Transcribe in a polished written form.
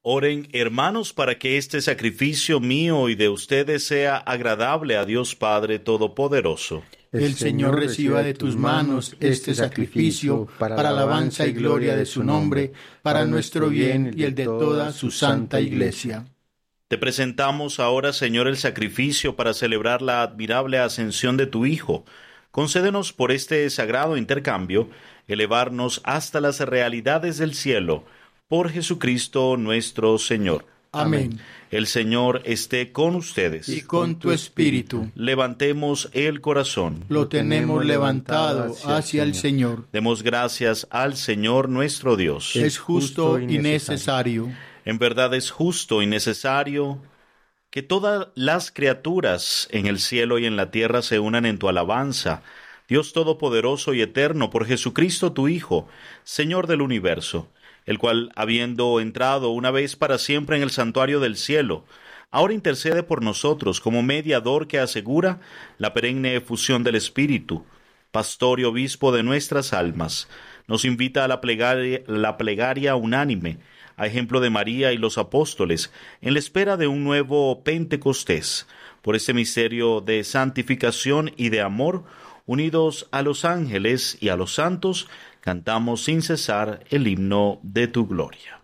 Oren, hermanos, para que este sacrificio mío y de ustedes sea agradable a Dios Padre Todopoderoso. El Señor reciba de tus manos este sacrificio para alabanza y gloria de su nombre, para nuestro bien y el de toda su santa Iglesia. Te presentamos ahora, Señor, el sacrificio para celebrar la admirable ascensión de tu Hijo. Concédenos por este sagrado intercambio elevarnos hasta las realidades del cielo, por Jesucristo nuestro Señor. Amén. El Señor esté con ustedes. Y con tu espíritu. Levantemos el corazón. Lo tenemos levantado hacia el Señor. Demos gracias al Señor nuestro Dios. Es justo y necesario. En verdad es justo y necesario que todas las criaturas en el cielo y en la tierra se unan en tu alabanza, Dios Todopoderoso y Eterno, por Jesucristo tu Hijo, Señor del universo, el cual, habiendo entrado una vez para siempre en el santuario del cielo, ahora intercede por nosotros como mediador que asegura la perenne efusión del Espíritu, pastor y obispo de nuestras almas. Nos invita a la plegaria unánime, a ejemplo de María y los apóstoles, en la espera de un nuevo Pentecostés. Por este misterio de santificación y de amor, unidos a los ángeles y a los santos, cantamos sin cesar el himno de tu gloria.